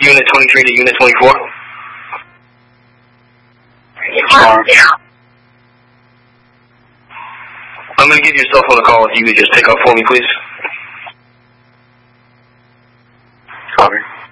Unit 23 to Unit 24. I'm going to give your cell phone a call if you could just pick up for me, please. Copy.